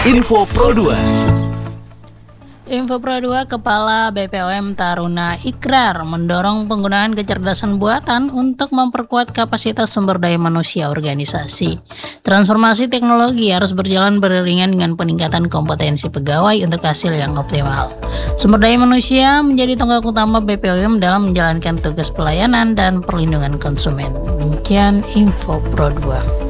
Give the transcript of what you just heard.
Info Pro 2. Info Pro 2, Kepala BPOM Taruna Ikrar mendorong penggunaan kecerdasan buatan untuk memperkuat kapasitas sumber daya manusia organisasi. Transformasi teknologi harus berjalan beriringan dengan peningkatan kompetensi pegawai untuk hasil yang optimal. Sumber daya manusia menjadi tonggak utama BPOM dalam menjalankan tugas pelayanan dan perlindungan konsumen. Demikian Info Pro 2.